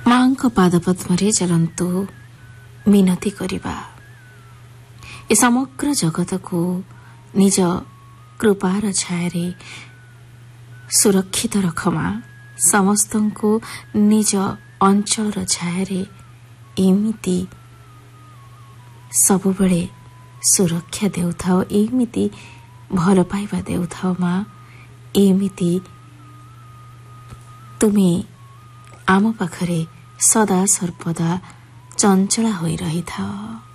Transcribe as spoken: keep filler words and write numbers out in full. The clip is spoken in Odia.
ମାଙ୍କ ପାଦପଦ୍ମରେ ଚାଲନ୍ତୁ ମିନତି କରିବା। ଏ ସମଗ୍ର ଜଗତକୁ ନିଜ କୃପାର ଛାୟାରେ ସୁରକ୍ଷିତ ରଖ ମା। ସମସ୍ତଙ୍କୁ ନିଜ ଅଞ୍ଚଳର ଛାୟାରେ ଏମିତି ସବୁବେଳେ ସୁରକ୍ଷା ଦେଉଥାଉ, ଏମିତି ଭଲ ପାଇବା ଦେଉଥାଉ ମା। ଏମିତି ତୁମେ ଆମ ପାଖରେ ସଦା ସର୍ବଦା ଚଞ୍ଚଳା ହୋଇ ରହିଥାଅ।